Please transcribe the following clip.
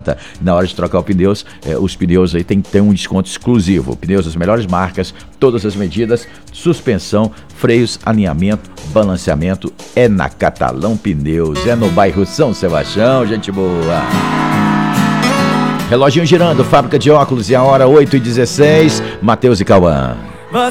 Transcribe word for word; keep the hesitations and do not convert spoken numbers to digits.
conta. Na hora de trocar os pneus, é, os pneus aí tem que ter um desconto exclusivo. Pneus das melhores marcas, todas as medidas, suspensão, freios, alinhamento, balanceamento, é na Catalão Pneus, é no bairro São Sebastião, gente boa. Reloginho girando, fábrica de óculos, e a hora oito e dezesseis, Matheus e Cauã.